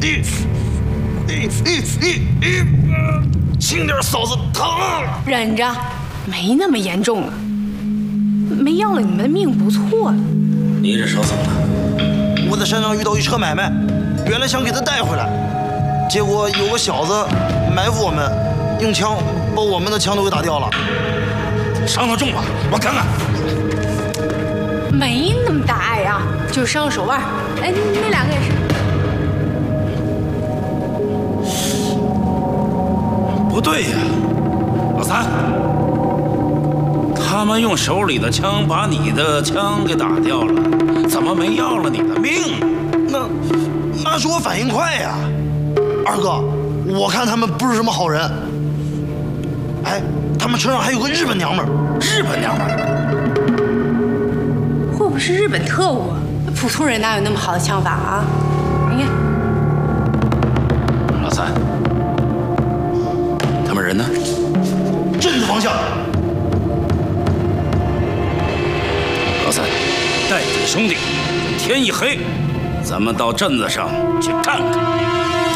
轻点，嫂子，疼！ 忍着，没那么严重了，没要了你们的命不错了。 你这手怎么了？ 我在山上遇到一车买卖，原来想给他带回来，结果有个小子埋伏我们，用枪把我们的枪都给打掉了。 伤得重吧？我看看。 没那么大碍啊，就是伤手腕。哎，那两个也是。 不对呀，老三，他们用手里的枪把你的枪给打掉了，怎么没要了你的命？ 那是我反应快呀，二哥，我看他们不是什么好人。哎，他们车上还有个日本娘们儿。 日本娘们儿？ 会不会是日本特务啊？普通人哪有那么好的枪法啊？你看， 老三，他们人呢？ 镇子方向。 老三，带着兄弟，天一黑，咱们到镇子上去看看。